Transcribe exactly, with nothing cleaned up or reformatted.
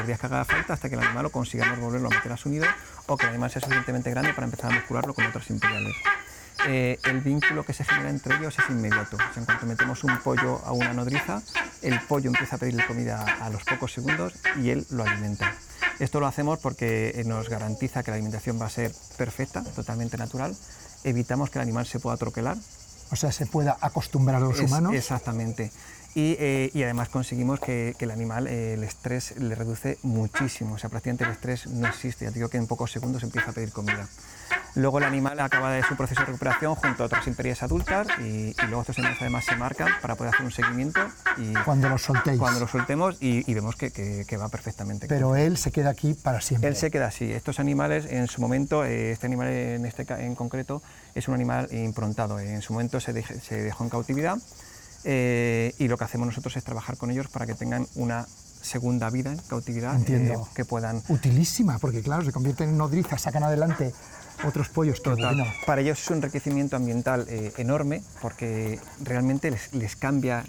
los días que haga falta hasta que el animal lo consigamos volverlo a meter a su nido o que el animal sea suficientemente grande para empezar a muscularlo con otros imperiales. Eh, el vínculo que se genera entre ellos es inmediato. O sea, en cuanto metemos un pollo a una nodriza, el pollo empieza a pedirle comida a los pocos segundos y él lo alimenta. Esto lo hacemos porque nos garantiza que la alimentación va a ser perfecta, totalmente natural. Evitamos que el animal se pueda troquelar. O sea, se pueda acostumbrar a los es, humanos. Exactamente. Y, eh, y además conseguimos que, que el animal, eh, el estrés le reduce muchísimo. O sea, prácticamente el estrés no existe. Ya te digo que en pocos segundos empieza a pedir comida. Luego el animal acaba de su proceso de recuperación junto a otras imperias adultas y, y luego estos animales además se marcan para poder hacer un seguimiento. Y cuando los soltéis. Cuando los soltemos y, y vemos que, que, que va perfectamente. Pero él se queda aquí para siempre. Él se queda así. Estos animales en su momento, eh, este animal en, este, en concreto es un animal improntado. En su momento se, deje, se dejó en cautividad eh, y lo que hacemos nosotros es trabajar con ellos para que tengan una segunda vida en cautividad. Entiendo. Eh, que puedan... Utilísima, porque claro, se convierten en nodrizas, sacan adelante otros pollos. Total. Bueno. Para ellos es un enriquecimiento ambiental eh, enorme porque realmente les, les cambia